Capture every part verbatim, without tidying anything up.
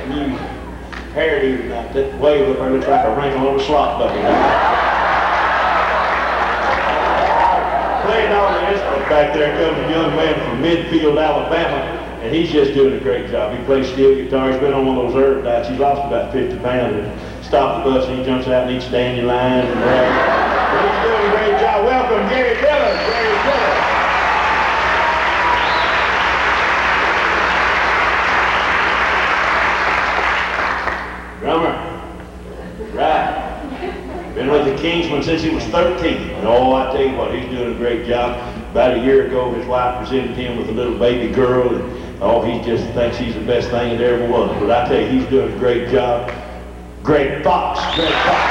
new hairdo tonight. That wave up there looks like a wrinkle on a slot bucket. Playing all the instruments back there comes a young man from Midfield, Alabama, and he's just doing a great job. He plays steel guitar. He's been on one of those herb diets. He's lost about fifty pounds. And stopped the bus and he jumps out and eats dandelions and rags. But he's doing a great job. Welcome, Gary Dillon. Gary Dillon. Drummer. Right. Been with the Kingsmen since he was thirteen. And oh, I tell you what, he's doing a great job. About a year ago, his wife presented him with a little baby girl, and oh, he just thinks he's the best thing that ever was. But I tell you, he's doing a great job. Greg Fox. Greg Fox.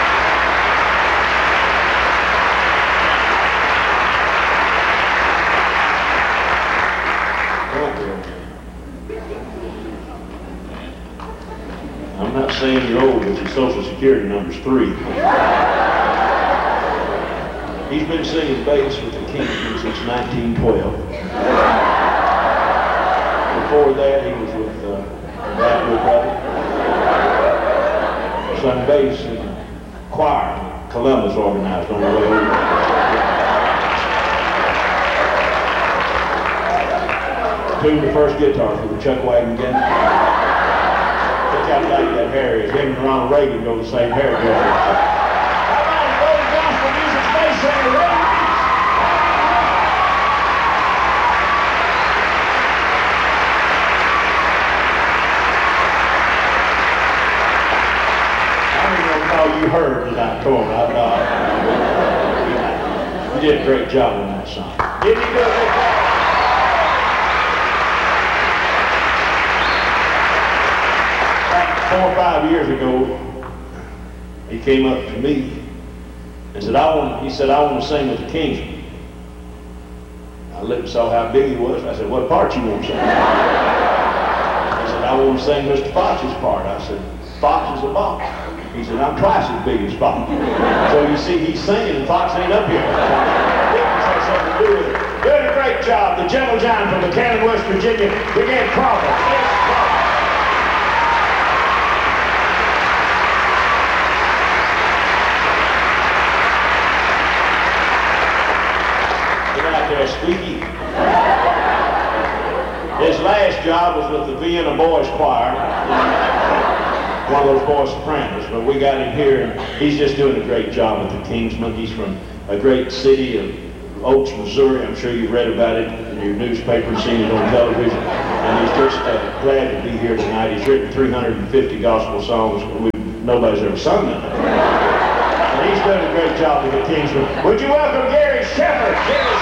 I'm not saying you're old, but your social security number's three. He's been singing bass with the Kingsmen since nineteen twelve. Before that, he was with uh, Blackwood Brothers. Sung bass in a choir Columbus organized on the way over. Tuned the first guitars with the Chuck Wagon Gang. Look how like that hair is. Him and Ronald Reagan go the same hair. How about Golden Gospel Music Space Center? You heard tonight, come on, I, uh, you did a great job on that song. Didn't you do a good job? About four or five years ago, he came up to me and said, I want, he said, I want to sing with the Kingsmen. I looked and saw how big he was. I said, what part you want to sing? He said, I want to sing Mister Fox's part. I said, Fox is a box. He said, I'm twice as big as Fox. So you see, he's singing and Fox ain't up here. This has something to do with it. Doing a great job. The Gentle Giant from Buchanan, West Virginia, began Crawford. Get out there, Squeaky. His last job was with the Vienna Boys Choir. One of those boy sopranos, but we got him here, and he's just doing a great job with the Kingsmen. He's from a great city of Oaks, Missouri. I'm sure you've read about it in your newspaper and seen it on television. And he's just uh, glad to be here tonight. He's written three hundred fifty gospel songs. We, nobody's ever sung them. And he's done a great job with the Kingsmen. Would you welcome Gary Shepherd? Gary